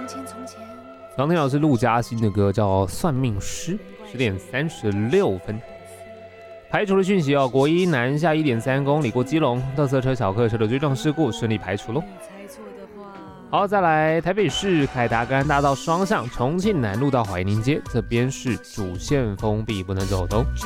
刚听到是陆嘉欣的歌，叫《算命师》，10点36分。排除了讯息哦，国一南下1.3公里过基隆，垃圾车、小客车的追撞事故顺利排除喽。好，再来台北市凯达格兰大道双向重庆南路到怀宁街，这边是主线封闭，不能走的哦。